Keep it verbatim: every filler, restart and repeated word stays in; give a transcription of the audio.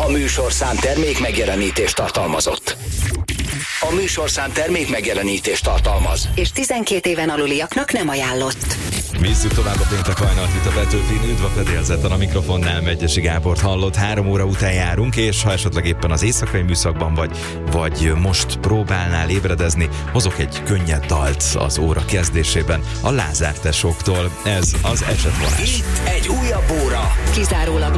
A műsorszám termék megjelenítést tartalmazott. A műsorszám termék megjelenítést tartalmaz. És tizenkét éven aluliaknak nem ajánlott. Visszük tovább a péntek hajnalt itt a Petőfin, üdv a fedélzeten, a mikrofonnál Megyesi Gábort hallott. Három óra után járunk, és ha esetleg éppen az éjszakai műszakban vagy, vagy most próbálnál ébredezni, hozok egy könnyed dalt az óra kezdésében a Lázár tesóktól. Ez az Esetvonás. Itt egy újabb óra. Kizárólag